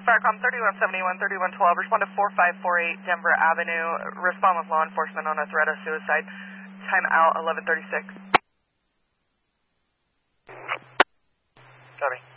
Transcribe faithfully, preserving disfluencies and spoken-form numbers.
Firecom thirty-one seventy-one, thirty-one twelve, respond to four five four eight Denver Avenue, respond with law enforcement on a threat of suicide. Time out eleven thirty-six. Copy.